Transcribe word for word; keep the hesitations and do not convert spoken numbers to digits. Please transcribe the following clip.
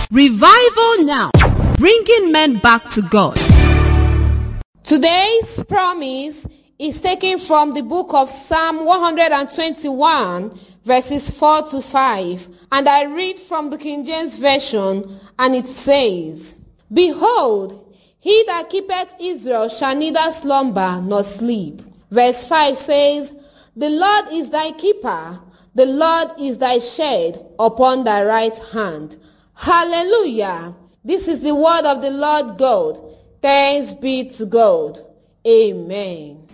Revival Now, bringing men back to God. Today's promise is taken from the book of Psalm one twenty-one, verses four to five, and I read from the King James Version, and it says, Behold, he that keepeth Israel shall neither slumber nor sleep. Verse five says, The Lord is thy keeper, the Lord is thy shade upon thy right hand. Hallelujah! This is the word of the Lord God. Thanks be to God. Amen.